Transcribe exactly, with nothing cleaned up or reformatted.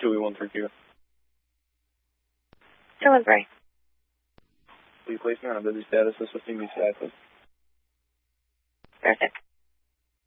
Chewy one three Q. Delivery. Please place me on a busy status. Assisting me, please. Perfect.